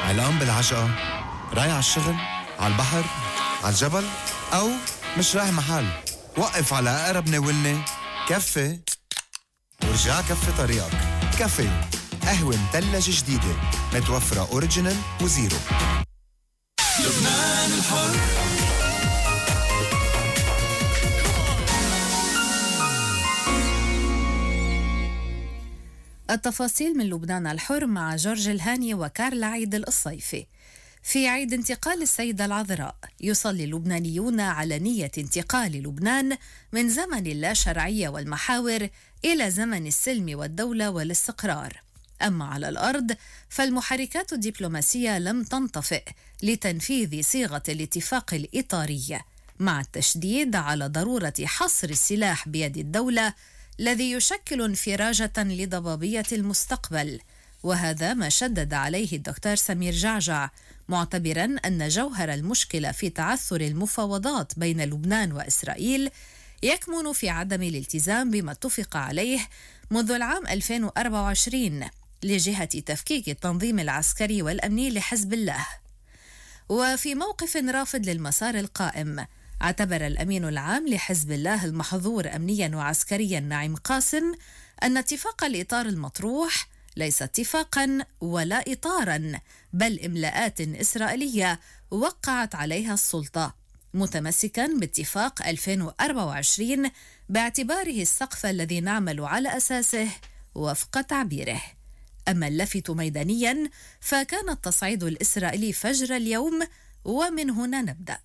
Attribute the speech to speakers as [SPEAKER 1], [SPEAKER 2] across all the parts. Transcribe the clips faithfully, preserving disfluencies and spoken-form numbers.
[SPEAKER 1] علقان بالعجقة، رايح على الشغل، على البحر، على الجبل، أو مش رايح محل. وقف على أقرب ناولني كفي ورجع كفي طريقك. كفي قهوة مثلجة جديدة متوفرة أوريجينال وزيرو.
[SPEAKER 2] لبنان الحر.
[SPEAKER 3] التفاصيل من لبنان الحر مع جورج الهاني وكارلا عيد الصيفي. في عيد انتقال السيدة العذراء يصلي اللبنانيون على نية انتقال لبنان من زمن اللاشرعية والمحاور إلى زمن السلم والدولة والاستقرار. أما على الأرض فالمحركات الدبلوماسية لم تنطفئ لتنفيذ صيغة الاتفاق الإطاري، مع التشديد على ضرورة حصر السلاح بيد الدولة الذي يشكل انفراجة لضبابية المستقبل. وهذا ما شدد عليه الدكتور سمير جعجع، معتبرا أن جوهر المشكلة في تعثر المفاوضات بين لبنان وإسرائيل يكمن في عدم الالتزام بما اتفق عليه منذ العام ألفين وأربعة وعشرين لجهة تفكيك التنظيم العسكري والأمني لحزب الله. وفي موقف رافض للمسار القائم، اعتبر الأمين العام لحزب الله المحظور أمنيا وعسكريا نعيم قاسم أن اتفاق الإطار المطروح ليس اتفاقا ولا إطارا، بل إملاءات إسرائيلية وقعت عليها السلطة، متمسكا باتفاق ألفين وأربعة وعشرين باعتباره السقف الذي نعمل على أساسه وفق تعبيره. أما اللافت ميدانيا فكان التصعيد الإسرائيلي فجر اليوم، ومن هنا نبدأ.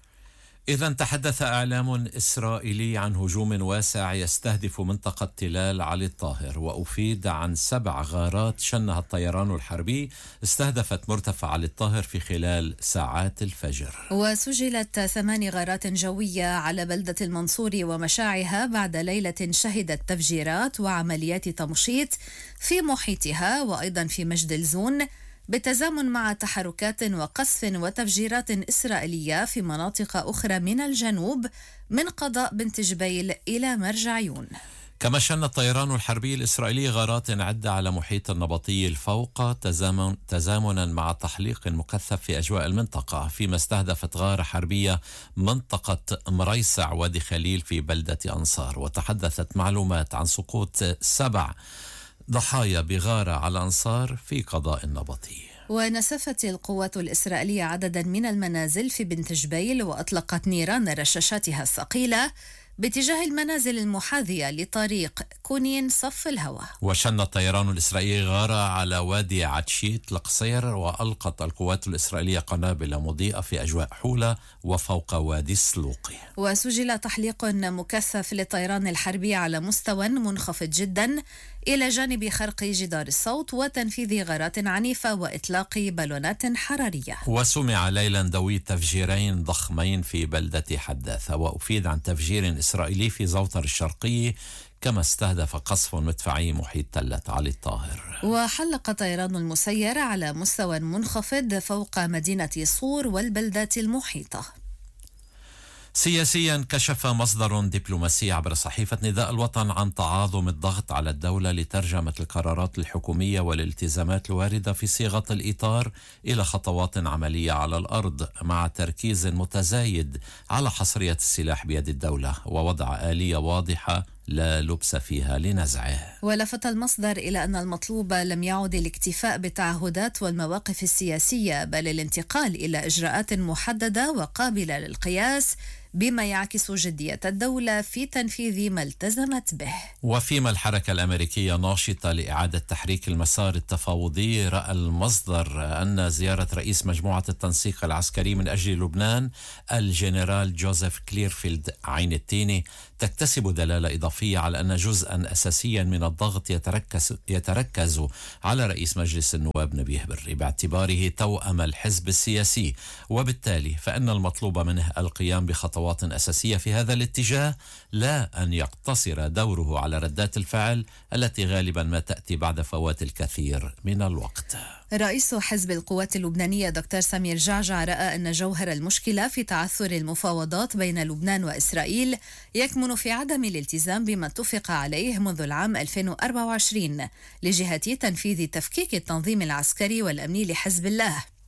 [SPEAKER 4] إذا تحدث إعلام إسرائيلي عن هجوم واسع يستهدف منطقة تلال علي الطاهر، وأفيد عن سبع غارات شنها الطيران الحربي استهدفت مرتفع علي الطاهر في خلال ساعات الفجر.
[SPEAKER 3] وسجلت ثمان غارات جوية على بلدة المنصور ومشاعها بعد ليلة شهدت تفجيرات وعمليات تمشيط في محيطها وأيضا في مجد الزون، بالتزامن مع تحركات وقصف وتفجيرات إسرائيلية في مناطق أخرى من الجنوب من قضاء بنت جبيل إلى مرج عيون.
[SPEAKER 4] كما شن الطيران الحربي الإسرائيلي غارات عدة على محيط النبطي الفوق تزامن تزامنا مع تحليق مكثف في أجواء المنطقة، فيما استهدفت غارة حربية منطقة مريسع وادي خليل في بلدة أنصار. وتحدثت معلومات عن سقوط سبع ضحايا بغارة على أنصار في قضاء النبطي.
[SPEAKER 3] ونسفت القوات الإسرائيلية عددا من المنازل في بنت جبيل، وأطلقت نيران رشاشاتها الثقيلة باتجاه المنازل المحاذية لطريق كونين صف الهواء.
[SPEAKER 4] وشن الطيران الإسرائيلي غارة على وادي عتشيت القصير، وألقت القوات الإسرائيلية قنابل مضيئة في أجواء حولة وفوق وادي السلوقي.
[SPEAKER 3] وسجل تحليق مكثف للطيران الحربي على مستوى منخفض جدا، إلى جانب خرق جدار الصوت وتنفيذ غارات عنيفة وإطلاق بالونات حرارية.
[SPEAKER 4] وسمع ليلا دوي تفجيرين ضخمين في بلدة حداثة، وأفيد عن تفجير إسرائيلي في زوطر الشرقي، كما استهدف قصف مدفعي محيط تلة علي الطاهر.
[SPEAKER 3] وحلق طيران المسير على مستوى منخفض فوق مدينة صور والبلدات المحيطة.
[SPEAKER 4] سياسيا، كشف مصدر دبلوماسي عبر صحيفة نداء الوطن عن تعاظم الضغط على الدولة لترجمة القرارات الحكومية والالتزامات الواردة في صيغة الإطار إلى خطوات عملية على الأرض، مع تركيز متزايد على حصرية السلاح بيد الدولة ووضع آلية واضحة لا لبس فيها لنزعه.
[SPEAKER 3] ولفت المصدر إلى أن المطلوب لم يعد الاكتفاء بالتعهدات والمواقف السياسية، بل الانتقال إلى إجراءات محددة وقابلة للقياس بما يعكس جدية الدولة في تنفيذ ما التزمت به.
[SPEAKER 4] وفيما الحركة الأمريكية ناشطة لإعادة تحريك المسار التفاوضي، رأى المصدر أن زيارة رئيس مجموعة التنسيق العسكري من أجل لبنان الجنرال جوزيف كليرفيلد عين التيني تكتسب دلالة إضافية على أن جزءا أساسيا من الضغط يتركز, يتركز على رئيس مجلس النواب نبيه بري باعتباره توأم الحزب السياسي، وبالتالي فإن المطلوب منه القيام بخطوات أساسية في هذا الاتجاه، لا أن يقتصر دوره على ردات الفعل التي غالبا ما تأتي بعد فوات الكثير من الوقت.
[SPEAKER 3] رئيس حزب القوات اللبنانية دكتور سمير جعجع رأى أن جوهر المشكلة في تعثر المفاوضات بين لبنان وإسرائيل يكمن في عدم الالتزام بما اتفق عليه منذ العام ألفين وأربعة وعشرين لجهة تنفيذ تفكيك التنظيم العسكري والأمني لحزب الله،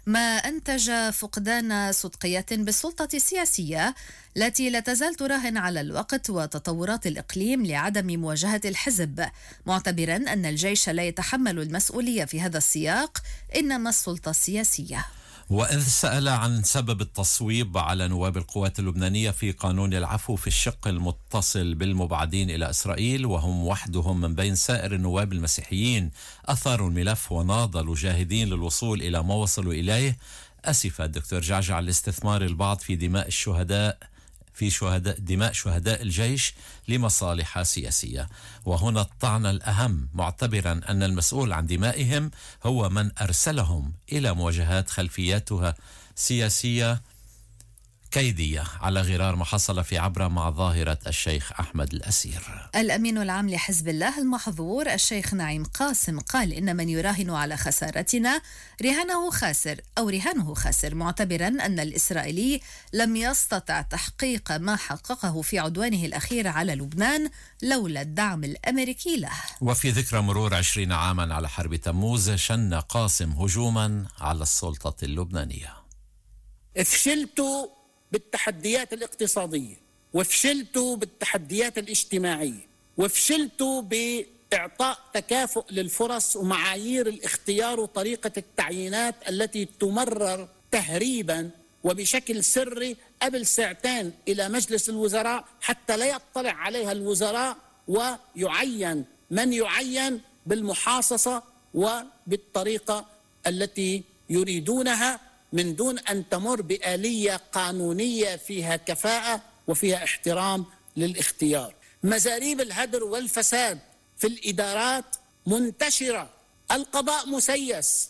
[SPEAKER 3] ما أنتج فقدان صدقية بالسلطة السياسية التي لا تزال تراهن على الوقت وتطورات الإقليم لعدم مواجهة الحزب، معتبرا أن الجيش لا يتحمل المسؤولية في هذا السياق إنما السلطة السياسية.
[SPEAKER 4] وإذ سأل عن سبب التصويب على نواب القوات اللبنانية في قانون العفو في الشق المتصل بالمبعدين إلى إسرائيل وهم وحدهم من بين سائر النواب المسيحيين أثاروا الملف وناضلوا جاهدين للوصول إلى ما وصلوا إليه، أسف الدكتور جعجع لاستثمار البعض في دماء الشهداء في شهداء دماء شهداء الجيش لمصالح سياسية. وهنا الطعن الأهم، معتبرا أن المسؤول عن دمائهم هو من أرسلهم إلى مواجهات خلفياتها سياسية كيدية، على غرار ما حصل في عبرة مع ظاهرة الشيخ أحمد الأسير.
[SPEAKER 3] الأمين العام لحزب الله المحظور الشيخ نعيم قاسم قال إن من يراهن على خسارتنا رهانه خاسر أو رهانه خاسر، معتبرا أن الإسرائيلي لم يستطع تحقيق ما حققه في عدوانه الأخير على لبنان لولا الدعم الأمريكي له.
[SPEAKER 4] وفي ذكرى مرور عشرين عاما على حرب تموز شن قاسم هجوما على السلطة اللبنانية.
[SPEAKER 2] فشلتوا بالتحديات الاقتصادية، وفشلتوا بالتحديات الاجتماعية، وفشلتوا بإعطاء تكافؤ للفرص ومعايير الاختيار وطريقة التعيينات التي تمرر تهريبا وبشكل سري قبل ساعتين إلى مجلس الوزراء حتى لا يطلع عليها الوزراء ويعين من يعين بالمحاصصة وبالطريقة التي يريدونها من دون أن تمر بآلية قانونية فيها كفاءة وفيها احترام للاختيار. مزاريب الهدر والفساد في الإدارات منتشرة، القضاء مسيس.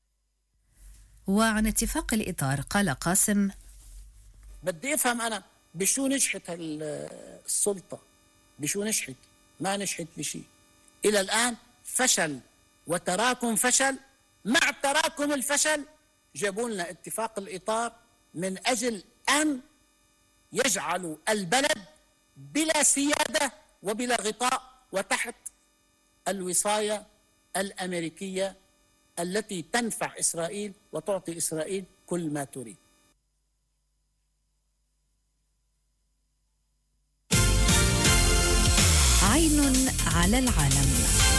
[SPEAKER 3] وعن اتفاق الإطار قال قاسم:
[SPEAKER 2] بدي أفهم أنا بشو نجحت السلطة، بشو نجحت؟ ما نجحت بشيء إلى الآن. فشل وتراكم فشل، مع تراكم الفشل جابوا لنا اتفاق الإطار من أجل أن يجعلوا البلد بلا سيادة وبلا غطاء وتحت الوصاية الأمريكية التي تنفع إسرائيل وتعطي إسرائيل كل ما تريد.
[SPEAKER 3] عين على العالم.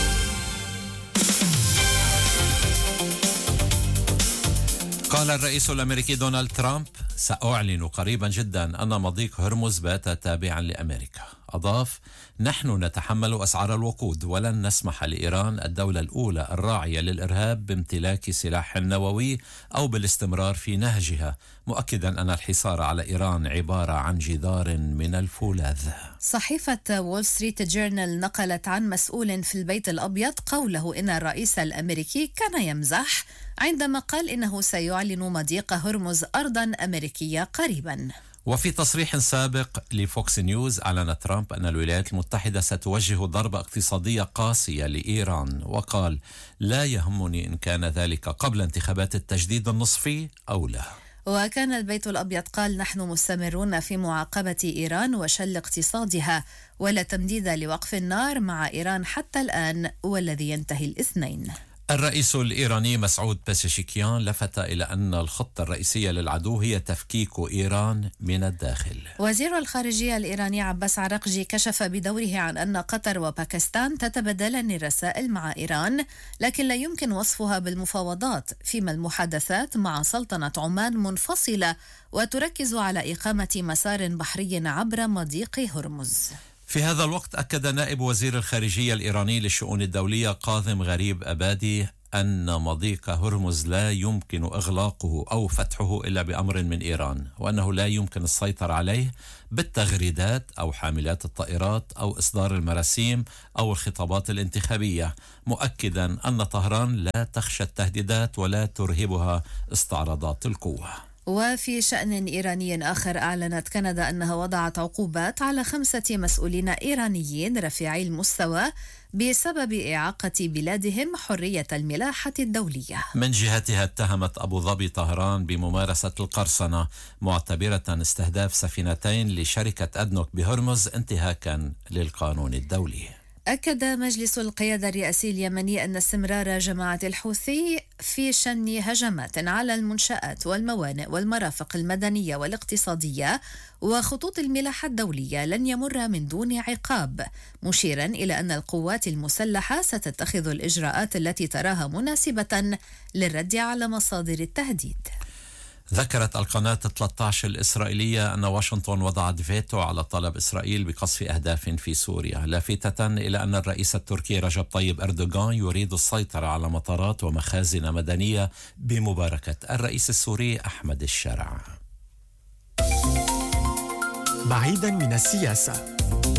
[SPEAKER 4] قال الرئيس الأمريكي دونالد ترامب: سأعلن قريبا جدا أن مضيق هرمز بات تابعا لأمريكا. أضاف: نحن نتحمل أسعار الوقود ولن نسمح لإيران الدولة الأولى الراعية للإرهاب بامتلاك سلاح نووي أو بالاستمرار في نهجها، مؤكدا أن الحصار على إيران عبارة عن جدار من الفولاذ.
[SPEAKER 3] صحيفة وول ستريت جورنال نقلت عن مسؤول في البيت الأبيض قوله إن الرئيس الأمريكي كان يمزح عندما قال إنه سيعلن مضيق هرمز أرضا أمريكية قريبا.
[SPEAKER 4] وفي تصريح سابق لفوكس نيوز أعلن ترامب أن الولايات المتحدة ستوجه ضربة اقتصادية قاسية لإيران، وقال: لا يهمني إن كان ذلك قبل انتخابات التجديد النصفي أو لا.
[SPEAKER 3] وكان البيت الأبيض قال: نحن مستمرون في معاقبة إيران وشل اقتصادها، ولا تمديد لوقف النار مع إيران حتى الآن والذي ينتهي الاثنين.
[SPEAKER 4] الرئيس الإيراني مسعود بيزشكيان لفت إلى أن الخطة الرئيسية للعدو هي تفكيك إيران من الداخل.
[SPEAKER 3] وزير الخارجية الإيراني عباس عراقجي كشف بدوره عن أن قطر وباكستان تتبادلان الرسائل مع إيران، لكن لا يمكن وصفها بالمفاوضات، فيما المحادثات مع سلطنة عمان منفصلة وتركز على إقامة مسار بحري عبر مضيق هرمز.
[SPEAKER 4] في هذا الوقت أكد نائب وزير الخارجية الإيراني للشؤون الدولية قاظم غريب أبادي أن مضيق هرمز لا يمكن إغلاقه أو فتحه إلا بأمر من إيران، وأنه لا يمكن السيطرة عليه بالتغريدات أو حاملات الطائرات أو إصدار المراسيم أو الخطابات الانتخابية، مؤكدا أن طهران لا تخشى التهديدات ولا ترهبها استعراضات القوة.
[SPEAKER 3] وفي شأن إيراني آخر، أعلنت كندا أنها وضعت عقوبات على خمسة مسؤولين إيرانيين رفيعي المستوى بسبب إعاقة بلادهم حرية الملاحة الدولية.
[SPEAKER 4] من جهتها اتهمت أبو ظبي طهران بممارسة القرصنة، معتبرة استهداف سفينتين لشركة أدنوك بهرمز انتهاكا للقانون الدولي.
[SPEAKER 3] أكد مجلس القيادة الرئاسي اليمني أن استمرار جماعة الحوثي في شن هجمات على المنشآت والموانئ والمرافق المدنية والاقتصادية وخطوط الملاحة الدولية لن يمر من دون عقاب، مشيرا إلى أن القوات المسلحة ستتخذ الإجراءات التي تراها مناسبة للرد على مصادر التهديد.
[SPEAKER 4] ذكرت القناة ثلاثة عشر الإسرائيلية أن واشنطن وضعت فيتو على طلب إسرائيل بقصف أهداف في سوريا، لافتة إلى أن الرئيس التركي رجب طيب أردوغان يريد السيطرة على مطارات ومخازن مدنية بمباركة الرئيس السوري أحمد الشرع.
[SPEAKER 5] بعيدا من السياسة،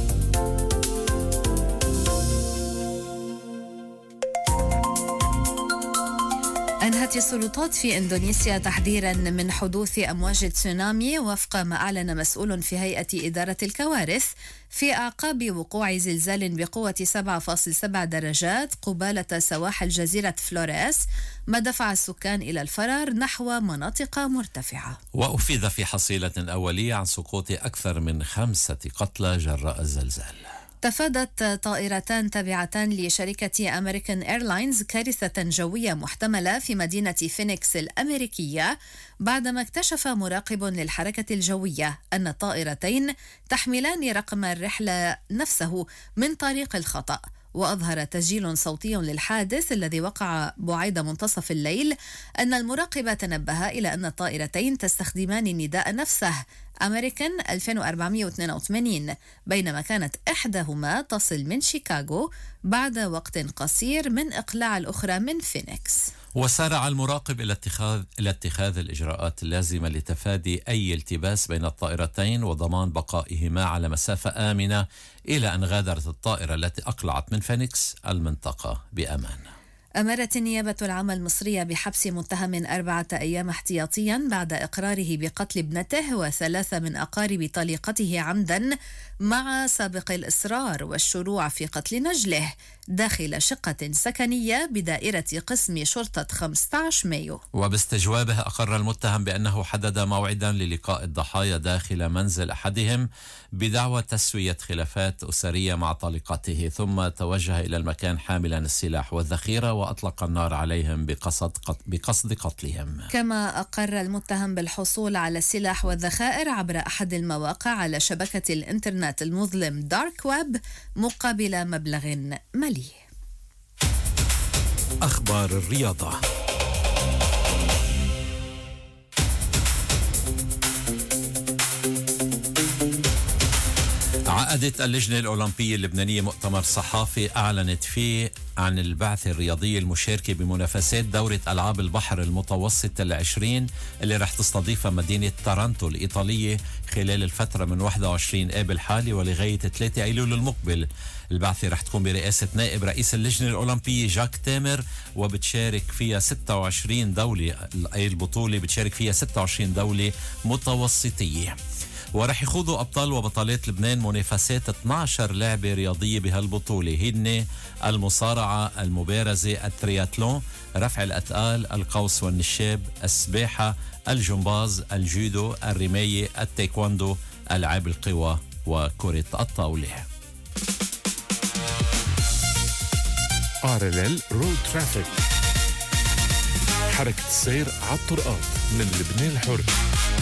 [SPEAKER 3] أنهت السلطات في إندونيسيا تحذيرا من حدوث أمواج تسونامي وفق ما أعلن مسؤول في هيئة إدارة الكوارث في أعقاب وقوع زلزال بقوة سبعة فاصلة سبعة درجات قبالة سواحل جزيرة فلوريس، ما دفع السكان إلى الفرار نحو مناطق مرتفعة.
[SPEAKER 4] وأفيد في حصيلة أولية عن سقوط أكثر من خمسة قتلى جراء الزلزال.
[SPEAKER 3] تفادت طائرتان تابعتان لشركة أمريكان إيرلاينز كارثة جوية محتملة في مدينة فينيكس الأمريكية بعدما اكتشف مراقب للحركة الجوية أن الطائرتين تحملان رقم الرحلة نفسه من طريق الخطأ. وأظهر تسجيل صوتي للحادث الذي وقع بعيد منتصف الليل أن المراقب تنبه إلى أن الطائرتين تستخدمان النداء نفسه أمريكان ألفين وأربعمائة واثنين وثمانين، بينما كانت إحداهما تصل من شيكاغو بعد وقت قصير من إقلاع الأخرى من فينيكس.
[SPEAKER 4] وسارع المراقب إلى اتخاذ إلى اتخاذ الإجراءات اللازمة لتفادي أي التباس بين الطائرتين وضمان بقائهما على مسافة آمنة إلى أن غادرت الطائرة التي أقلعت من فينيكس المنطقة بأمان.
[SPEAKER 3] أمرت النيابة العامة المصرية بحبس متهم أربعة أيام احتياطيا بعد إقراره بقتل ابنته وثلاثة من أقارب طليقته عمدا مع سابق الإصرار والشروع في قتل نجله داخل شقة سكنية بدائرة قسم شرطة خمسة عشر مايو.
[SPEAKER 4] وباستجوابه أقر المتهم بأنه حدد موعدا للقاء الضحايا داخل منزل أحدهم بدعوى تسوية خلافات أسرية مع طليقته، ثم توجه إلى المكان حاملا السلاح والذخيرة وأطلق النار عليهم بقصد بقصد قتلهم.
[SPEAKER 3] كما أقر المتهم بالحصول على السلاح والذخائر عبر أحد المواقع على شبكة الإنترنت المظلم دارك ويب مقابل مبلغ مالي.
[SPEAKER 5] أخبار الرياضة.
[SPEAKER 4] عقدت اللجنة الأولمبية اللبنانية مؤتمر صحافي أعلنت فيه عن البعثة الرياضية المشاركة بمنافسات دورة ألعاب البحر المتوسط العشرين اللي رح تستضيفها مدينة تارانتو الإيطالية خلال الفترة من واحد وعشرين آب الحالي ولغاية ثلاثة أيلول المقبل. البعثة رح تكون برئاسة نائب رئيس اللجنة الأولمبية جاك تامر، وبتشارك فيها ستة وعشرين دولة. أي البطولة بتشارك فيها ستة وعشرين دولة متوسطية، ورح يخوضوا أبطال وبطلات لبنان منافسات اثنتي عشرة لعبة رياضية بهالبطولة، هن المصارعة، المبارزة، الترياتلون، رفع الأثقال، القوس والنشاب، السباحة، الجمباز، الجودو، الرماية، التايكواندو، ألعاب القوى وكرة الطاولة.
[SPEAKER 5] بارلل رود ترافيك، حركة السير على الطرقات من لبنان الحر.